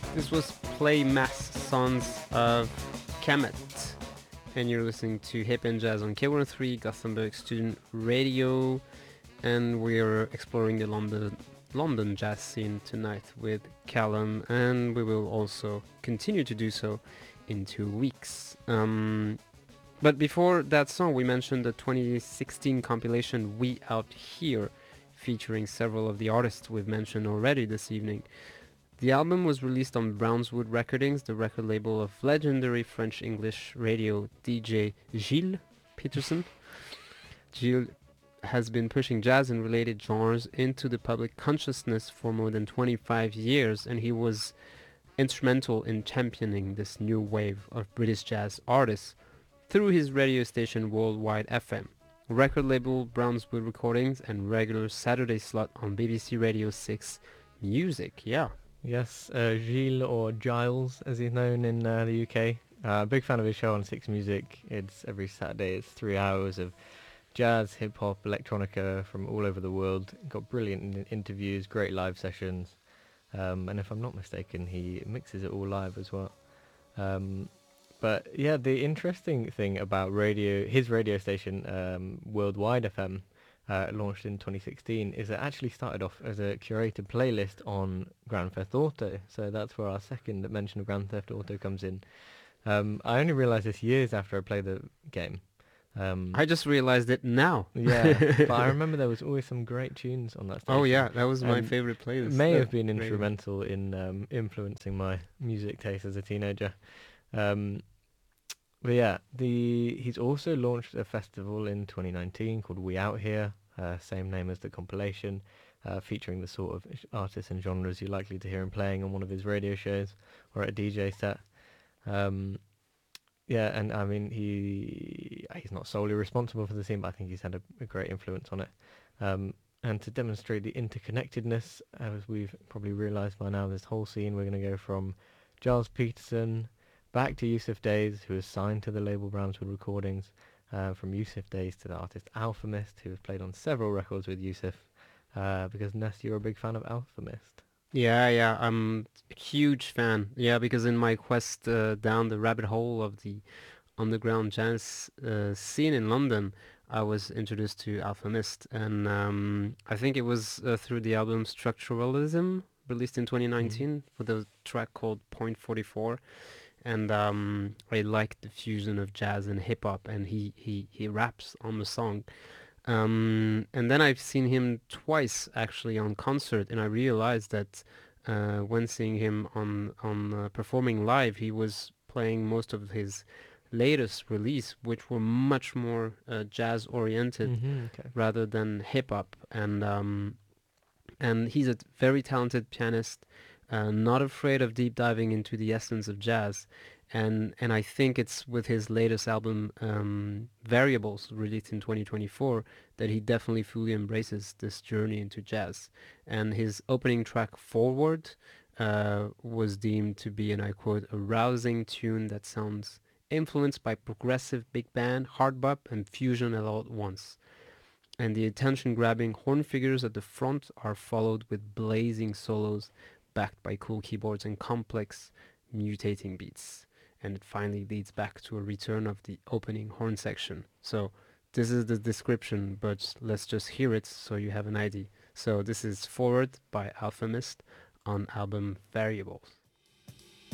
This was Play Mass Sons of Kemet, and you're listening to Hip and Jazz on K103 Gothenburg Student Radio, and we're exploring the London jazz scene tonight with Callum, and we will also continue to do so in 2 weeks. But before that song, we mentioned the 2016 compilation We Out Here, featuring several of the artists we've mentioned already this evening. The album was released on Brownswood Recordings, the record label of legendary French-English radio DJ Gilles Peterson. Gilles has been pushing jazz and related genres into the public consciousness for more than 25 years, and he was instrumental in championing this new wave of British jazz artists through his radio station Worldwide FM, record label Brownswood Recordings, and regular Saturday slot on BBC Radio 6 Music. Yeah. Yes, Gilles, or Giles as he's known in the UK. Big fan of his show on Six Music. It's every Saturday. It's 3 hours of jazz, hip-hop, electronica from all over the world. Got brilliant interviews, great live sessions. And if I'm not mistaken, he mixes it all live as well. But yeah, the interesting thing about his radio station, Worldwide FM, launched in 2016, is it actually started off as a curated playlist on Grand Theft Auto. So that's where our second mention of Grand Theft Auto comes in. I only realised this years after I played the game. I just realized it now. Yeah, but I remember there was always some great tunes on that station. Oh yeah, that was my favorite playlist. It may have been instrumental in influencing my music taste as a teenager. But yeah, he's also launched a festival in 2019 called We Out Here, same name as the compilation, featuring the sort of artists and genres you're likely to hear him playing on one of his radio shows or at a DJ set. Yeah, and I mean, he's not solely responsible for the scene, but I think he's had a great influence on it. And to demonstrate the interconnectedness, as we've probably realised by now, this whole scene, we're going to go from Giles Peterson back to Yusuf Days, who is signed to the label Brownswood Recordings, from Yusuf Days to the artist Alphamist, who has played on several records with Yusuf, because Ness, you're a big fan of Alphamist. Yeah, I'm a huge fan. Yeah, because in my quest down the rabbit hole of the underground jazz scene in London, I was introduced to Alphamist, and I think it was through the album Structuralism, released in 2019, with a track called Point 44. And I liked the fusion of jazz and hip hop, and he raps on the song. And then I've seen him twice actually on concert, and I realized that when seeing him on performing live, he was playing most of his latest release, which were much more jazz oriented rather than hip hop, and he's a very talented pianist. Not afraid of deep diving into the essence of jazz, and I think it's with his latest album, Variables, released in 2024, that he definitely fully embraces this journey into jazz. And his opening track, Forward, was deemed to be, and I quote, a rousing tune that sounds influenced by progressive big band, hard bop, and fusion all at once. And the attention-grabbing horn figures at the front are followed with blazing solos backed by cool keyboards and complex mutating beats. And it finally leads back to a return of the opening horn section. So this is the description, but let's just hear it so you have an idea. So this is Forward by Alphamist on album Variables.